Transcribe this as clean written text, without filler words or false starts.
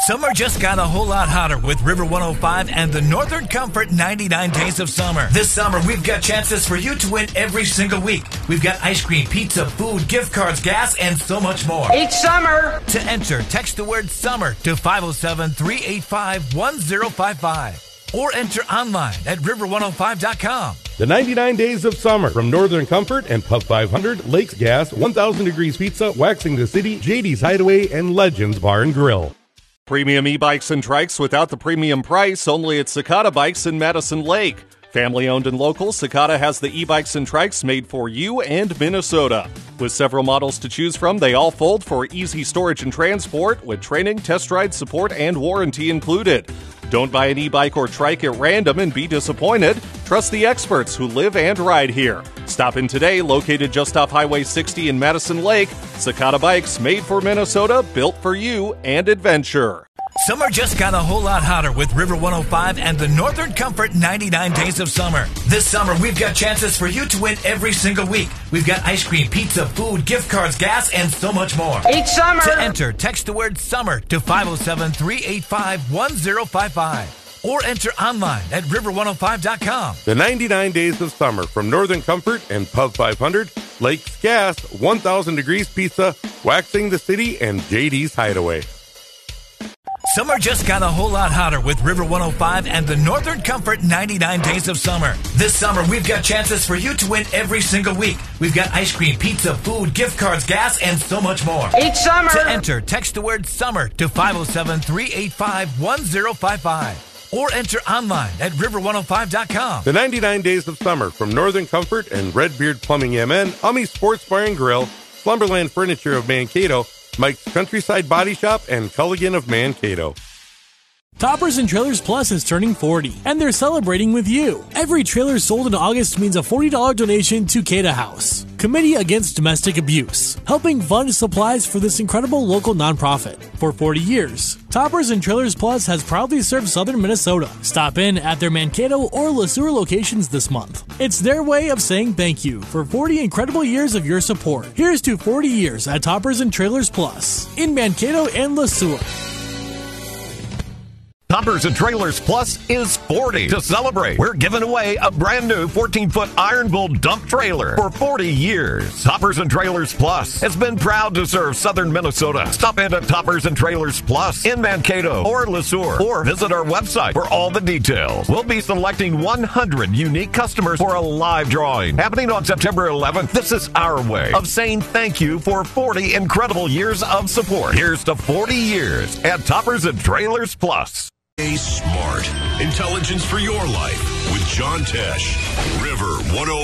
Summer just got a whole lot hotter with River 105 and the Northern Comfort 99 Days of Summer. This summer, we've got chances for you to win every single week. We've got ice cream, pizza, food, gift cards, gas, and so much more. Each summer! To enter, text the word SUMMER to 507-385-1055 or enter online at river105.com. The 99 Days of Summer from Northern Comfort and Pub 500, Lakes Gas, 1000 Degrees Pizza, Waxing the City, JD's Hideaway, and Legends Bar and Grill. Premium e-bikes and trikes without the premium price, only at Cicada Bikes in Madison Lake. Family owned and local, Cicada has the e-bikes and trikes made for you and Minnesota. With several models to choose from, they all fold for easy storage and transport with training, test ride support, and warranty included. Don't buy an e-bike or trike at random and be disappointed. Trust the experts who live and ride here. Stop in today, located just off Highway 60 in Madison Lake. Cicada Bikes, made for Minnesota, built for you and adventure. Summer just got a whole lot hotter with River 105 and the Northern Comfort 99 Days of Summer. This summer, we've got chances for you to win every single week. We've got ice cream, pizza, food, gift cards, gas, and so much more. Each summer! To enter, text the word SUMMER to 507-385-1055 or enter online at river105.com. The 99 Days of Summer from Northern Comfort and Pub 500, Lakes Gas, 1000 Degrees Pizza, Waxing the City, and JD's Hideaway. Summer just got a whole lot hotter with River 105 and the Northern Comfort 99 Days of Summer. This summer, we've got chances for you to win every single week. We've got ice cream, pizza, food, gift cards, gas, and so much more. Each summer! To enter, text the word SUMMER to 507-385-1055 or enter online at river105.com. The 99 Days of Summer from Northern Comfort and Redbeard Plumbing MN, Ummy Sports Bar and Grill, Slumberland Furniture of Mankato, Mike's Countryside Body Shop, and Culligan of Mankato. Toppers and Trailers Plus is turning 40, and they're celebrating with you. Every trailer sold in August means a $40 donation to Cada House, Committee Against Domestic Abuse, helping fund supplies for this incredible local nonprofit. For 40 years, Toppers and Trailers Plus has proudly served southern Minnesota. Stop in at their Mankato or LeSueur locations this month. It's their way of saying thank you for 40 incredible years of your support. Here's to 40 years at Toppers and Trailers Plus in Mankato and LeSueur. Toppers and Trailers Plus is 40. To celebrate, we're giving away a brand new 14-foot Iron Bull dump trailer for 40 years. Toppers and Trailers Plus has been proud to serve southern Minnesota. Stop in at Toppers and Trailers Plus in Mankato or LeSueur or visit our website for all the details. We'll be selecting 100 unique customers for a live drawing happening on September 11th. This is our way of saying thank you for 40 incredible years of support. Here's to 40 years at Toppers and Trailers Plus. Stay smart. Intelligence for your life with John Tesh. River 105.